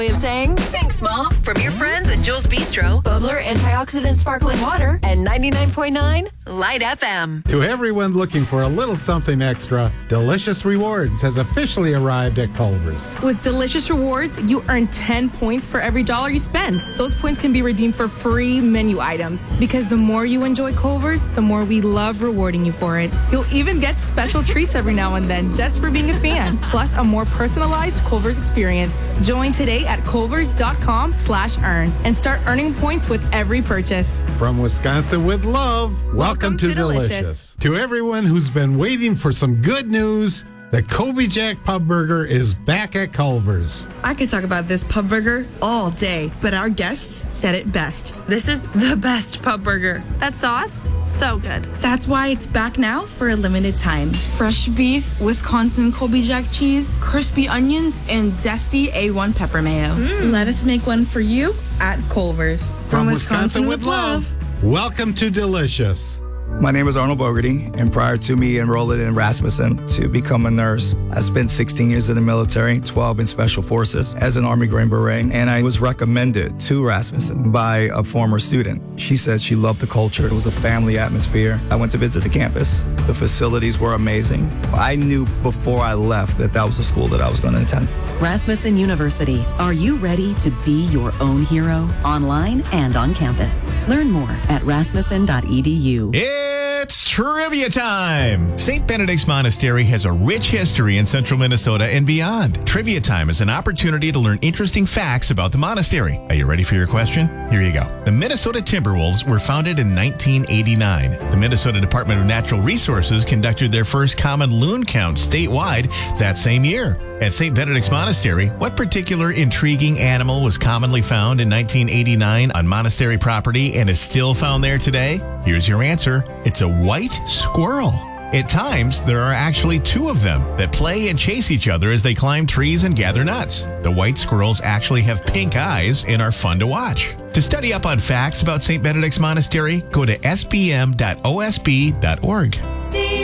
Way of saying, thanks, Mom, from your friends at Joel's Bistro, Bubbler Antioxidant Sparkling Water, and 99.9 Light FM. To everyone looking for a little something extra, Delicious Rewards has officially arrived at Culver's. With Delicious Rewards, you earn 10 points for every dollar you spend. Those points can be redeemed for free menu items. Because the more you enjoy Culver's, the more we love rewarding you for it. You'll even get special treats every now and then just for being a fan. Plus, a more personalized Culver's experience. Join today at culvers.com/earn and start earning points with every purchase. From Wisconsin with love, welcome to Delicious. To everyone who's been waiting for some good news, the Colby Jack Pub Burger is back at Culver's. I could talk about this pub burger all day, but our guests said it best. This is the best pub burger. That sauce? So good. That's why it's back now for a limited time. Fresh beef, Wisconsin Colby Jack cheese, crispy onions, and zesty A1 pepper mayo. Let us make one for you at Culver's. From Wisconsin with love, welcome to Delicious. My name is Arnold Bogarty, and prior to me enrolling in Rasmussen to become a nurse, I spent 16 years in the military, 12 in Special Forces as an Army Green Beret, and I was recommended to Rasmussen by a former student. She said she loved the culture. It was a family atmosphere. I went to visit the campus. The facilities were amazing. I knew before I left that that was the school that I was going to attend. Rasmussen University. Are you ready to be your own hero? Online and on campus. Learn more at rasmussen.edu. It's trivia time! St. Benedict's Monastery has a rich history in central Minnesota and beyond. Trivia time is an opportunity to learn interesting facts about the monastery. Are you ready for your question? Here you go. The Minnesota Timberwolves were founded in 1989. The Minnesota Department of Natural Resources conducted their first common loon count statewide that same year. At St. Benedict's Monastery, what particular intriguing animal was commonly found in 1989 on monastery property and is still found there today? Here's your answer. It's a white squirrel. At times, there are actually two of them that play and chase each other as they climb trees and gather nuts. The white squirrels actually have pink eyes and are fun to watch. To study up on facts about St. Benedict's Monastery, go to sbm.osb.org.